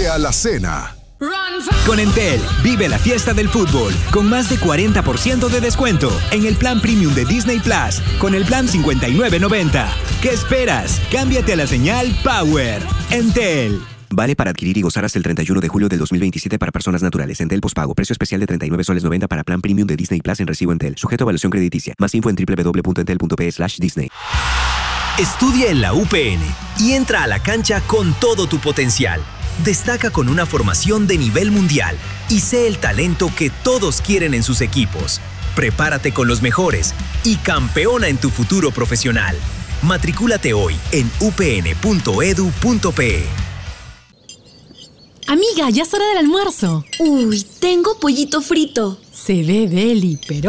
a la cena. Con Entel, vive la fiesta del fútbol con más de 40% de descuento en el plan premium de Disney Plus con el plan $59.90. ¿Qué esperas? Cámbiate a la señal Power. Entel. Vale para adquirir y gozar hasta el 31 de julio del 2027 para personas naturales. Entel pospago. Precio especial de $39.90 para plan premium de Disney Plus en recibo Entel. Sujeto a evaluación crediticia. Más info en www.entel.pe/Disney. Estudia en la UPN y entra a la cancha con todo tu potencial. Destaca con una formación de nivel mundial y sé el talento que todos quieren en sus equipos. Prepárate con los mejores y campeona en tu futuro profesional. Matricúlate hoy en upn.edu.pe. Amiga, ya es hora del almuerzo. Uy, tengo pollito frito. Se ve deli, pero